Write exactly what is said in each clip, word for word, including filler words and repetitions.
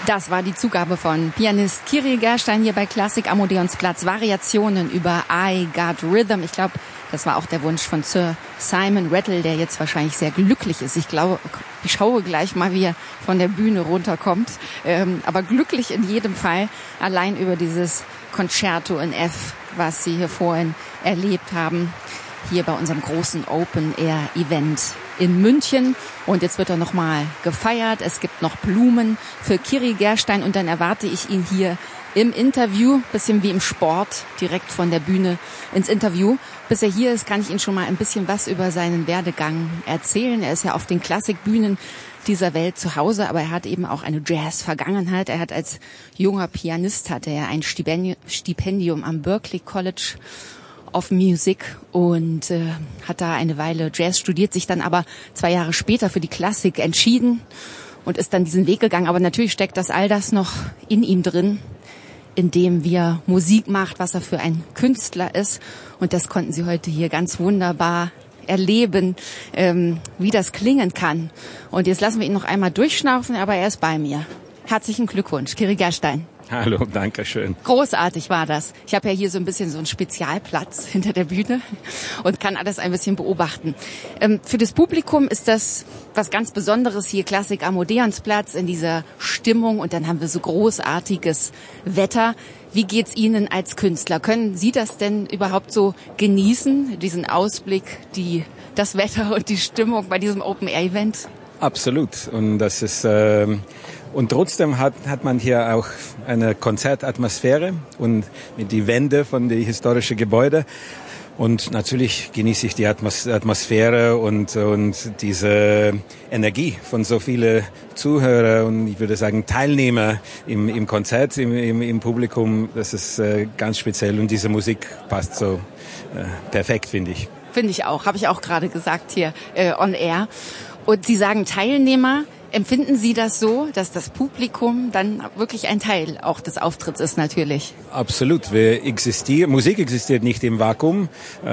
Das war die Zugabe von Pianist Kyrill Gerstein hier bei Klassik am Odeonsplatz. Variationen über I Got Rhythm. Ich glaube, das war auch der Wunsch von Sir Simon Rattle, der jetzt wahrscheinlich sehr glücklich ist. Ich glaube, ich schaue gleich mal, wie er von der Bühne runterkommt. Ähm, aber glücklich in jedem Fall, allein über dieses Concerto in F, was Sie hier vorhin erlebt haben, hier bei unserem großen Open-Air-Event in München. Und jetzt wird er nochmal gefeiert. Es gibt noch Blumen für Kyrill Gerstein und dann erwarte ich ihn hier im Interview, bisschen wie im Sport, direkt von der Bühne ins Interview. Bis er hier ist, kann ich Ihnen schon mal ein bisschen was über seinen Werdegang erzählen. Er ist ja auf den Klassikbühnen dieser Welt zu Hause, aber er hat eben auch eine Jazz-Vergangenheit. Er hat als junger Pianist hatte er ein Stipendium am Berklee College of Music und äh, hat da eine Weile Jazz studiert, sich dann aber zwei Jahre später für die Klassik entschieden und ist dann diesen Weg gegangen. Aber natürlich steckt das all das noch in ihm drin, in dem wie er Musik macht, was er für ein Künstler ist. Und das konnten Sie heute hier ganz wunderbar erleben, ähm, wie das klingen kann. Und jetzt lassen wir ihn noch einmal durchschnaufen, aber er ist bei mir. Herzlichen Glückwunsch, Kyrill Gerstein. Hallo, danke schön. Großartig war das. Ich habe ja hier so ein bisschen so einen Spezialplatz hinter der Bühne und kann alles ein bisschen beobachten. Ähm, für das Publikum ist das was ganz Besonderes hier, Klassik am Odeonsplatz in dieser Stimmung und dann haben wir so großartiges Wetter. Wie geht's Ihnen als Künstler? Können Sie das denn überhaupt so genießen, diesen Ausblick, die, das Wetter und die Stimmung bei diesem Open-Air-Event? Absolut. Und das ist äh, und trotzdem hat hat man hier auch eine Konzertatmosphäre und mit die Wände von die historischen Gebäude. Und natürlich genieße ich die Atmos- Atmosphäre und und diese Energie von so viele Zuhörer und ich würde sagen Teilnehmer im im Konzert, im im, im Publikum. Das ist äh, ganz speziell und diese Musik passt so äh, perfekt, finde ich. Finde ich auch, habe ich auch gerade gesagt hier äh, on air. Und Sie sagen Teilnehmer. Empfinden Sie das so, dass das Publikum dann wirklich ein Teil auch des Auftritts ist natürlich? Absolut. Wir existieren, Musik existiert nicht im Vakuum,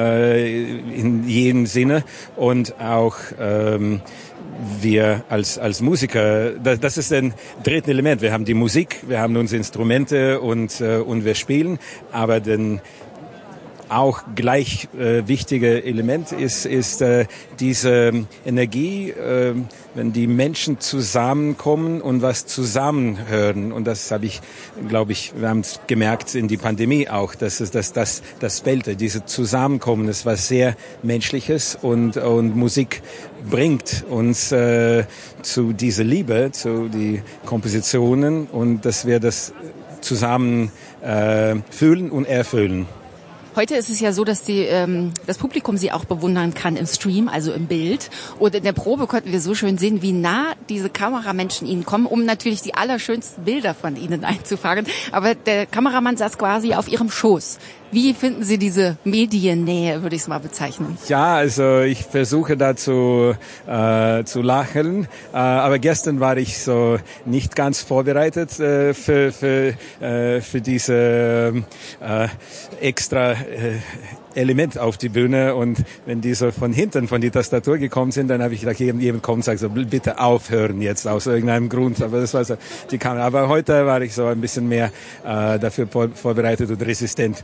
äh, in jedem Sinne. Und auch ähm, wir als als Musiker, das, das ist ein drittes Element. Wir haben die Musik, wir haben unsere Instrumente und, äh, und wir spielen. Aber den auch gleich äh, wichtige Element ist ist äh, diese Energie, äh, wenn die Menschen zusammenkommen und was zusammenhören und das habe ich, glaube ich, wir haben es gemerkt in die Pandemie auch, dass es dass das das fehlte, diese Zusammenkommen, das war sehr menschliches und und Musik bringt uns äh, zu dieser Liebe, zu die Kompositionen und dass wir das zusammen äh, fühlen und erfüllen. Heute ist es ja so, dass die, ähm, das Publikum Sie auch bewundern kann im Stream, also im Bild. Und in der Probe konnten wir so schön sehen, wie nah diese Kameramenschen Ihnen kommen, um natürlich die allerschönsten Bilder von Ihnen einzufangen. Aber der Kameramann saß quasi auf Ihrem Schoß. Wie finden Sie diese Mediennähe, würde ich es mal bezeichnen? Ja, also ich versuche da zu, äh, zu lachen, äh, aber gestern war ich so nicht ganz vorbereitet äh, für, für, äh, für diese äh, extra äh, Element auf die Bühne und wenn die so von hinten von die Tastatur gekommen sind, dann habe ich gedacht, jemand kommt und sagt so, bitte aufhören jetzt aus irgendeinem Grund, aber das war so die Kamera. Aber heute war ich so ein bisschen mehr äh, dafür vorbereitet und resistent.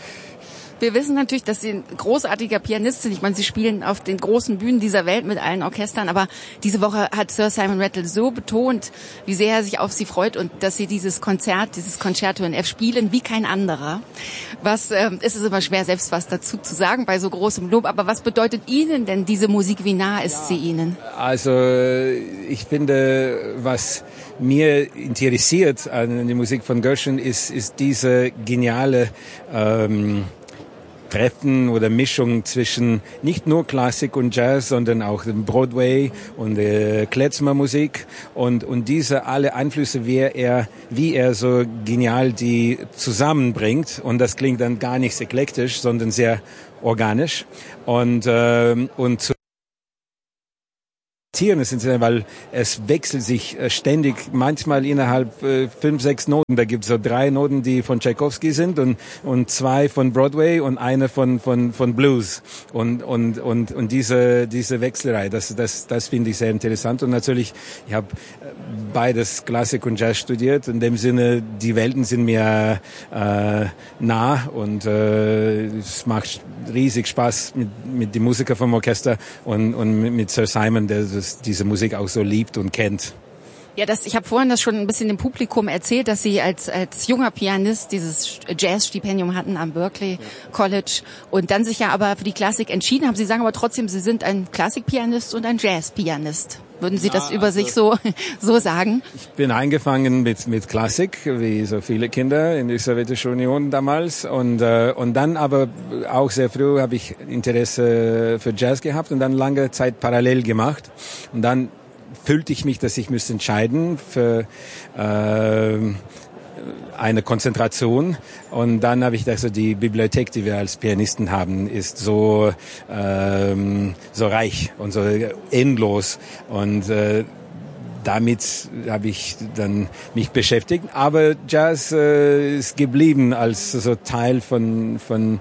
Wir wissen natürlich, dass Sie ein großartiger Pianist sind. Ich meine, Sie spielen auf den großen Bühnen dieser Welt mit allen Orchestern. Aber diese Woche hat Sir Simon Rattle so betont, wie sehr er sich auf Sie freut und dass Sie dieses Konzert, dieses Concerto in F spielen wie kein anderer. Was ähm, ist es immer schwer, selbst was dazu zu sagen bei so großem Lob. Aber was bedeutet Ihnen denn diese Musik? Wie nah ist sie Ihnen? Also ich finde, was mir interessiert an der Musik von Gershwin ist, ist diese geniale ähm, Treffen oder Mischung zwischen nicht nur Klassik und Jazz, sondern auch dem Broadway und der Klezmer-Musik und und diese alle Einflüsse, wie er wie er so genial die zusammenbringt und das klingt dann gar nicht eklektisch, sondern sehr organisch und äh, und Es sind, weil es wechselt sich ständig, manchmal innerhalb äh, fünf, sechs Noten. Da gibt es so drei Noten, die von Tchaikovsky sind und und zwei von Broadway und eine von von von Blues. Und und und und diese diese Wechselerei, das das das finde ich sehr interessant. Und natürlich, ich habe beides Klassik und Jazz studiert. In dem Sinne, die Welten sind mir äh, nah und äh, es macht riesig Spaß mit mit den Musikern vom Orchester und und mit, mit Sir Simon, der das diese Musik auch so liebt und kennt. Ja, das, ich habe vorhin das schon ein bisschen dem Publikum erzählt, dass Sie als als junger Pianist dieses Jazzstipendium hatten am Berklee College und dann sich ja aber für die Klassik entschieden haben. Sie sagen aber trotzdem, Sie sind ein Klassikpianist und ein Jazzpianist. Würden Sie ja, das über also sich so so sagen? Ich bin angefangen mit mit Klassik, wie so viele Kinder in der Sowjetischen Union damals und äh, und dann aber auch sehr früh habe ich Interesse für Jazz gehabt und dann lange Zeit parallel gemacht und dann fühlte ich mich, dass ich müsste entscheiden für äh, eine Konzentration und dann habe ich gedacht, so die Bibliothek, die wir als Pianisten haben, ist so ähm, so reich und so endlos und äh, damit habe ich dann mich beschäftigt, aber Jazz äh, ist geblieben als so Teil von von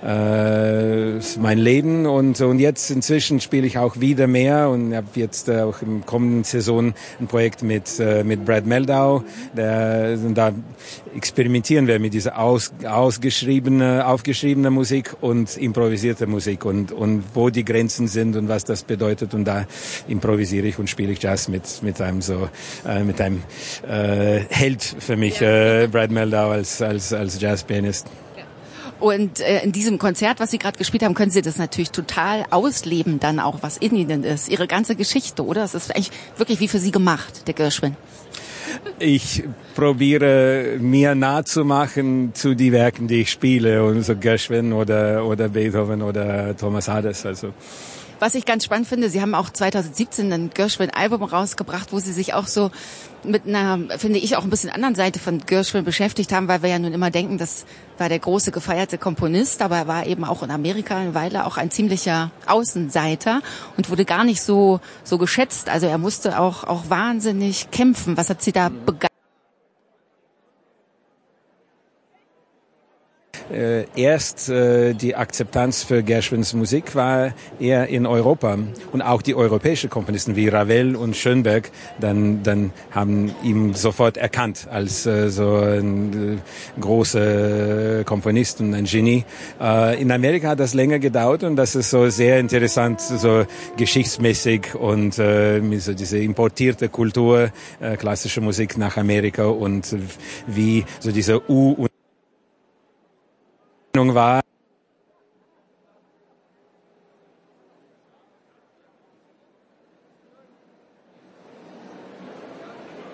äh, mein Leben und und jetzt inzwischen spiele ich auch wieder mehr und habe jetzt äh, auch im kommenden Saison ein Projekt mit äh, mit Brad Meldau, der und da experimentieren wir mit dieser aus, ausgeschriebene aufgeschriebene Musik und improvisierte Musik und und wo die Grenzen sind und was das bedeutet und da improvisiere ich und spiele ich Jazz mit mit einem so äh, mit einem äh, Held für mich, äh, Brad Meldau als als als Jazzpianist. Und äh, in diesem Konzert, was Sie gerade gespielt haben, können Sie das natürlich total ausleben, dann auch, was in Ihnen ist. Ihre ganze Geschichte, oder? Das ist eigentlich wirklich wie für Sie gemacht, der Gershwin. Ich probiere mir nahe zu machen zu die Werken, die ich spiele, und so Gershwin oder oder Beethoven oder Thomas Hades, also. Was ich ganz spannend finde, Sie haben auch zwanzig siebzehn ein Gershwin-Album rausgebracht, wo Sie sich auch so mit einer, finde ich, auch ein bisschen anderen Seite von Gershwin beschäftigt haben, weil wir ja nun immer denken, das war der große gefeierte Komponist, aber er war eben auch in Amerika eine Weile auch ein ziemlicher Außenseiter und wurde gar nicht so so geschätzt. Also er musste auch auch wahnsinnig kämpfen. Was hat Sie da begeistert? Äh, erst äh, die Akzeptanz für Gershwins Musik war eher in Europa und auch die europäischen Komponisten wie Ravel und Schönberg dann dann haben ihn sofort erkannt als äh, so ein äh, großer Komponist und ein Genie. Äh, in Amerika hat das länger gedauert und das ist so sehr interessant, so geschichtsmäßig und äh, so diese importierte Kultur, äh, klassische Musik nach Amerika und wie so diese U- und war